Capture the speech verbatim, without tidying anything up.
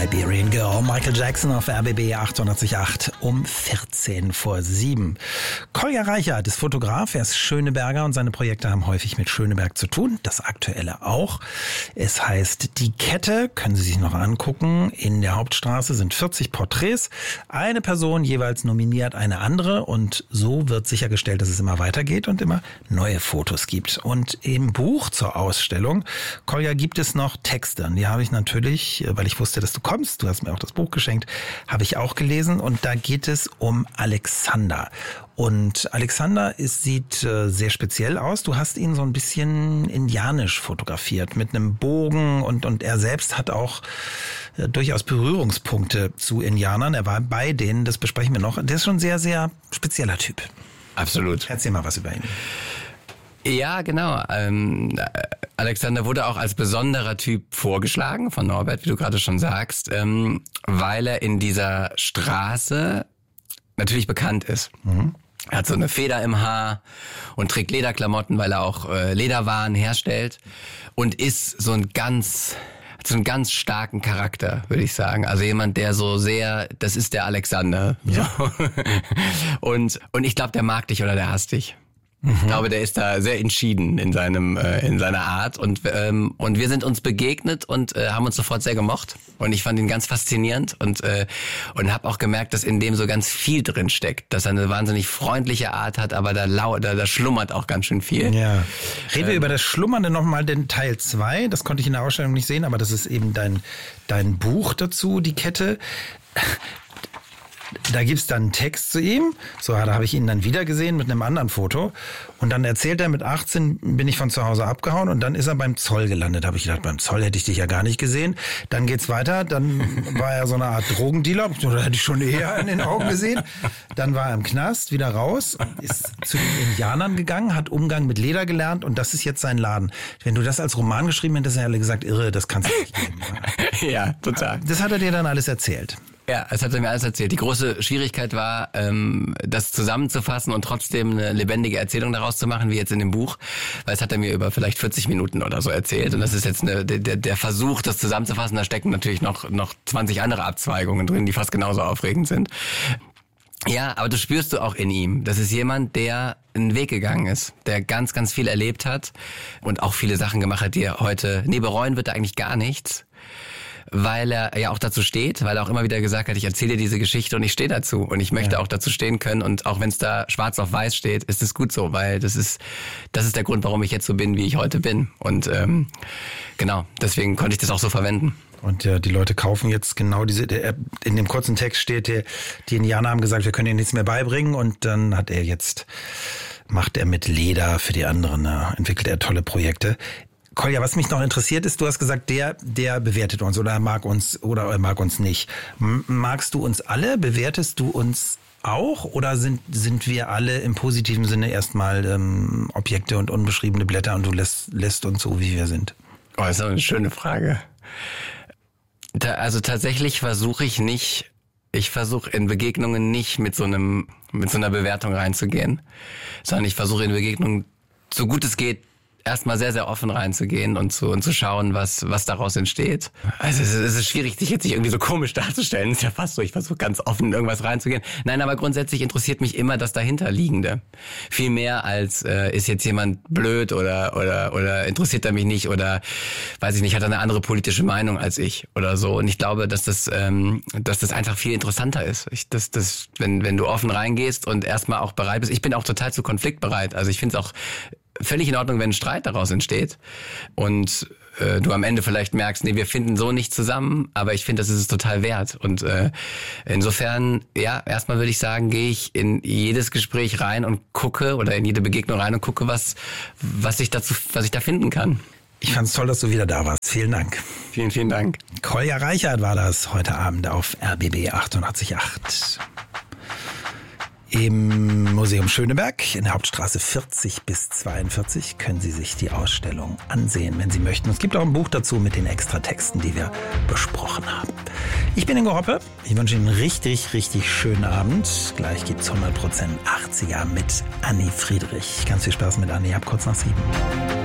Siberian Girl, Michael Jackson auf R B B achtundachtzig Komma acht um vierzehn vor sieben. Kolja Reichert ist Fotograf, er ist Schöneberger und seine Projekte haben häufig mit Schöneberg zu tun, das aktuelle auch. Es heißt Die Kette, können Sie sich noch angucken. In der Hauptstraße sind vierzig Porträts, eine Person jeweils nominiert eine andere und so wird sichergestellt, dass es immer weitergeht und immer neue Fotos gibt. Und im Buch zur Ausstellung, Kolja, gibt es noch Texte. Die habe ich natürlich, weil ich wusste, dass du kommst, du hast mir auch das Buch geschenkt, habe ich auch gelesen und da geht es um Alexander. Und Alexander ist, sieht äh, sehr speziell aus. Du hast ihn so ein bisschen indianisch fotografiert mit einem Bogen und, und er selbst hat auch äh, durchaus Berührungspunkte zu Indianern. Er war bei denen, das besprechen wir noch. Der ist schon ein sehr, sehr spezieller Typ. Absolut. Erzähl mal was über ihn. Ja, genau. Ähm, Alexander wurde auch als besonderer Typ vorgeschlagen von Norbert, wie du gerade schon sagst, ähm, weil er in dieser Straße natürlich bekannt ist. Mhm. Er hat so eine Feder im Haar und trägt Lederklamotten, weil er auch äh, Lederwaren herstellt und ist so ein ganz, hat so einen ganz starken Charakter, würde ich sagen. Also jemand, der so sehr, das ist der Alexander. Ja. So. und und ich glaube, der mag dich oder der hasst dich. Ich glaube, der ist da sehr entschieden in seinem äh, in seiner Art und ähm, und wir sind uns begegnet und äh, haben uns sofort sehr gemocht und ich fand ihn ganz faszinierend und äh, und habe auch gemerkt, dass in dem so ganz viel drin steckt, dass er eine wahnsinnig freundliche Art hat, aber da lau da, da schlummert auch ganz schön viel. Ja. Reden wir ähm, über das Schlummernde nochmal, den Teil zwei, das konnte ich in der Ausstellung nicht sehen, aber das ist eben dein dein Buch dazu, Die Kette. Da gibt's dann einen Text zu ihm, so da habe ich ihn dann wieder gesehen mit einem anderen Foto und dann erzählt er, mit achtzehn bin ich von zu Hause abgehauen und dann ist er beim Zoll gelandet. Da habe ich gedacht, beim Zoll hätte ich dich ja gar nicht gesehen. Dann geht's weiter, dann war er so eine Art Drogendealer, oder hätte ich schon eher in den Augen gesehen. Dann war er im Knast, wieder raus, ist zu den Indianern gegangen, hat Umgang mit Leder gelernt und das ist jetzt sein Laden. Wenn du das als Roman geschrieben hättest, hätte er gesagt, irre, das kannst du nicht geben. Ja, total. Das hat er dir dann alles erzählt. Ja, es hat er mir alles erzählt. Die große Schwierigkeit war, ähm, das zusammenzufassen und trotzdem eine lebendige Erzählung daraus zu machen, wie jetzt in dem Buch, weil es hat er mir über vielleicht vierzig Minuten oder so erzählt und das ist jetzt eine, der, der Versuch, das zusammenzufassen. Da stecken natürlich noch noch zwanzig andere Abzweigungen drin, die fast genauso aufregend sind. Ja, aber du spürst du auch in ihm. Das ist jemand, der einen Weg gegangen ist, der ganz, ganz viel erlebt hat und auch viele Sachen gemacht hat, die er heute, nee, bereuen wird er eigentlich gar nichts. Weil er ja auch dazu steht, weil er auch immer wieder gesagt hat, ich erzähle dir diese Geschichte und ich stehe dazu und ich möchte ja auch dazu stehen können und auch wenn es da schwarz auf weiß steht, ist es gut so, weil das ist das ist der Grund, warum ich jetzt so bin, wie ich heute bin und ähm, genau, deswegen konnte ich das auch so verwenden. Und ja, die Leute kaufen jetzt genau diese, der, in dem kurzen Text steht, der, die Indianer haben gesagt, wir können ihnen nichts mehr beibringen und dann hat er jetzt, macht er mit Leder für die anderen, ne, entwickelt er tolle Projekte. Kolja, was mich noch interessiert ist, du hast gesagt, der, der bewertet uns oder er mag uns oder er mag uns nicht. M- magst du uns alle? Bewertest du uns auch? Oder sind, sind wir alle im positiven Sinne erstmal ähm, Objekte und unbeschriebene Blätter und du lässt, lässt uns so, wie wir sind? Oh, das ist eine schöne Frage. Da, also tatsächlich versuche ich nicht, ich versuche in Begegnungen nicht mit so einem, mit so einer Bewertung reinzugehen, sondern ich versuche in Begegnungen, so gut es geht, erstmal sehr, sehr offen reinzugehen und zu, und zu schauen, was, was daraus entsteht. Also es ist, es ist schwierig, sich jetzt nicht irgendwie so komisch darzustellen. Es ist ja fast so, ich versuche ganz offen in irgendwas reinzugehen. Nein, aber grundsätzlich interessiert mich immer das Dahinterliegende. Viel mehr als, äh, ist jetzt jemand blöd oder, oder, oder interessiert er mich nicht oder, weiß ich nicht, hat er eine andere politische Meinung als ich oder so. Und ich glaube, dass das, ähm, dass das einfach viel interessanter ist. Ich, dass, dass, wenn, wenn du offen reingehst und erstmal auch bereit bist. Ich bin auch total zu konfliktbereit. Also ich finde es auch völlig in Ordnung, wenn ein Streit daraus entsteht und äh, du am Ende vielleicht merkst, nee, wir finden so nicht zusammen, aber ich finde, das ist es total wert und äh, insofern, ja, erstmal würde ich sagen, gehe ich in jedes Gespräch rein und gucke oder in jede Begegnung rein und gucke, was was ich dazu, was ich da finden kann. Ich fand's toll, dass du wieder da warst. Vielen Dank. Vielen, vielen Dank. Kolja Reichert war das heute Abend auf R B B achtundachtzig Komma acht. Im Museum Schöneberg in der Hauptstraße vierzig bis zweiundvierzig können Sie sich die Ausstellung ansehen, wenn Sie möchten. Es gibt auch ein Buch dazu mit den Extratexten, die wir besprochen haben. Ich bin Ingo Hoppe. Ich wünsche Ihnen einen richtig, richtig schönen Abend. Gleich gibt's hundert Prozent achtziger mit Anni Friedrich. Ganz viel Spaß mit Anni. Ab kurz nach sieben.